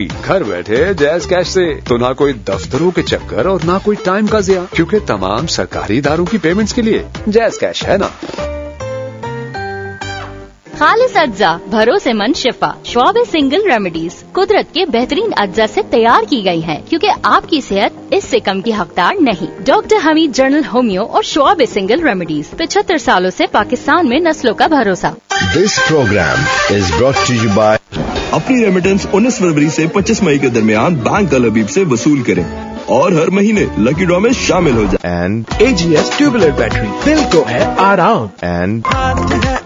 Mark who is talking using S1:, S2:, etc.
S1: घर बैठे jazz cash से तो ना कोई दफ्तरों के चक्कर और ना कोई टाइम का ज़िया, क्योंकि तमाम सरकारी इदारों की पेमेंट्स के लिए जैज कैश है ना।
S2: खालिस अज्जा, भरोसेमंद शिफा, श्वाब सिंगल रेमेडीज कुदरत के बेहतरीन अज्जा से तैयार की गई हैं, क्योंकि आपकी सेहत इससे कम की हकदार नहीं। डॉक्टर हमीद जनरल होमियो और श्वाब सिंगल रेमेडीज 75 सालों से पाकिस्तान में नस्लों का भरोसा।
S3: This programme is brought to you bye.
S4: अपनी रेमिटेंस 19 फरवरी से 25 मई के दरमियान बैंक अल हबीब से वसूल करें और हर महीने लकी ड्रॉ में शामिल हो जाए।
S3: एंड
S5: AGS ट्यूबुलर बैटरी, दिल को है आराम।
S3: एंड